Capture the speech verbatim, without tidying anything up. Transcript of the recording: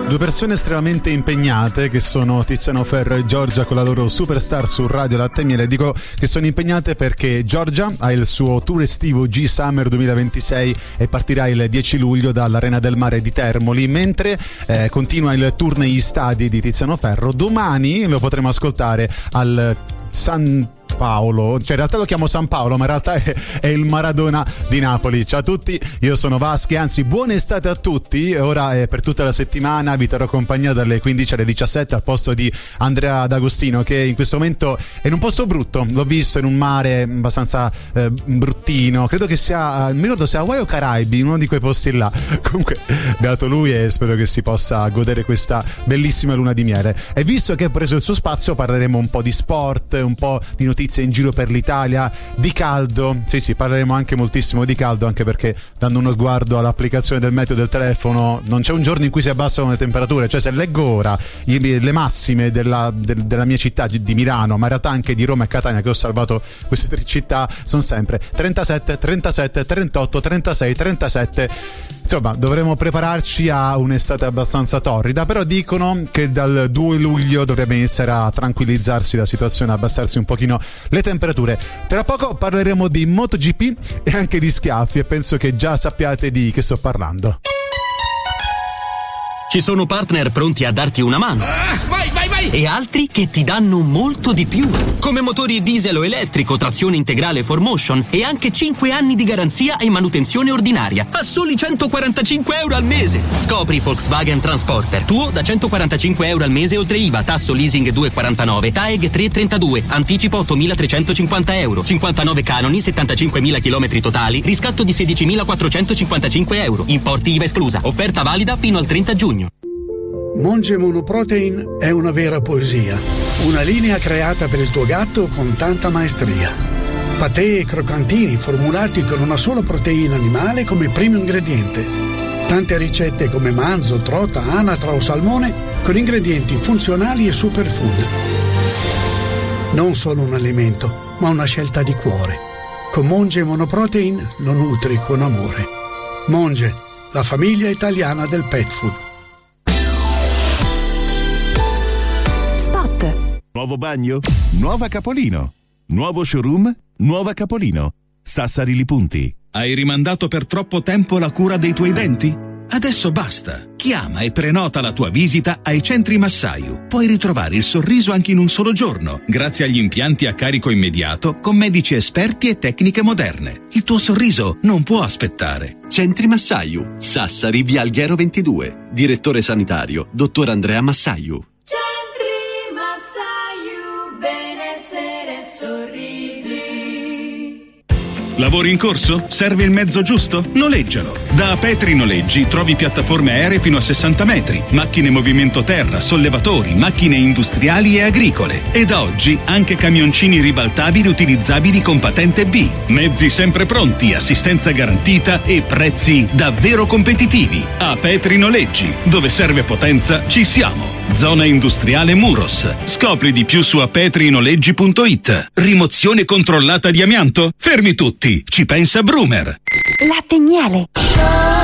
Due persone estremamente impegnate che sono Tiziano Ferro e Giorgia con la loro Superstar su Radio Latte e Miele. Dico che sono impegnate perché Giorgia ha il suo tour estivo G Summer duemilaventisei e partirà il dieci luglio dall'Arena del Mare di Termoli, mentre eh, continua il tour negli stadi di Tiziano Ferro. Domani lo potremo ascoltare al San Paolo, cioè in realtà lo chiamo San Paolo, ma in realtà è, è il Maradona di Napoli. Ciao a tutti, io sono Vaschi, anzi buona estate a tutti. Ora eh, per tutta la settimana vi terrò compagnia dalle quindici alle diciassette al posto di Andrea D'Agostino, che in questo momento è in un posto brutto. L'ho visto in un mare abbastanza eh, bruttino, credo che sia, mi ricordo se Hawaii o Caraibi, in uno di quei posti là. Comunque beato lui e spero che si possa godere questa bellissima luna di miele. E visto che ha preso il suo spazio, parleremo un po' di sport, un po' di notizie in giro per l'Italia, di caldo. Sì sì, parleremo anche moltissimo di caldo, anche perché dando uno sguardo all'applicazione del meteo del telefono non c'è un giorno in cui si abbassano le temperature. Cioè se leggo ora le massime della, del, della mia città di, di Milano, ma in realtà anche di Roma e Catania, che ho salvato queste tre città, sono sempre trentasette, trentasette, trentotto, trentasei, trentasette. Insomma, dovremo prepararci a un'estate abbastanza torrida, però dicono che dal due luglio dovrebbe iniziare a tranquillizzarsi la situazione, abbassarsi un pochino le temperature. Tra poco parleremo di MotoGP e anche di schiaffi, e penso che già sappiate di che sto parlando. Ci sono partner pronti a darti una mano. Ah, vai, vai, vai! E altri che ti danno molto di più. Come motori diesel o elettrico, trazione integrale four motion e anche cinque anni di garanzia e manutenzione ordinaria a soli centoquarantacinque euro al mese. Scopri Volkswagen Transporter. Tuo da centoquarantacinque euro al mese oltre I V A, tasso leasing due virgola quarantanove, T A E G tre virgola trentadue, anticipo ottomilatrecentocinquanta euro, cinquantanove canoni, settantacinquemila chilometri totali, riscatto di sedicimilaquattrocentocinquantacinque euro, importi I V A esclusa. Offerta valida fino al trenta giugno. Monge Monoprotein è una vera poesia, una linea creata per il tuo gatto con tanta maestria. Patè e croccantini formulati con una sola proteina animale come primo ingrediente. Tante ricette come manzo, trota, anatra o salmone con ingredienti funzionali e superfood. Non solo un alimento, ma una scelta di cuore. Con Monge Monoprotein lo nutri con amore. Monge, la famiglia italiana del pet food. Nuovo bagno? Nuova Capolino. Nuovo showroom? Nuova Capolino. Sassari Lipunti. Hai rimandato per troppo tempo la cura dei tuoi denti? Adesso basta. Chiama e prenota la tua visita ai centri Massaio. Puoi ritrovare il sorriso anche in un solo giorno, grazie agli impianti a carico immediato con medici esperti e tecniche moderne. Il tuo sorriso non può aspettare. Centri Massaio, Sassari, via Alghero ventidue. Direttore sanitario, dottor Andrea Massaio. Lavori in corso? Serve il mezzo giusto? Noleggialo. Da Petri Noleggi trovi piattaforme aeree fino a sessanta metri, macchine movimento terra, sollevatori, macchine industriali e agricole. E da oggi anche camioncini ribaltabili utilizzabili con patente B. Mezzi sempre pronti, assistenza garantita e prezzi davvero competitivi. A Petri Noleggi, dove serve potenza, ci siamo. Zona industriale Muros. Scopri di più su apetrinoleggi punto it. Rimozione controllata di amianto? Fermi tutti, ci pensa Brumer. Latte e miele.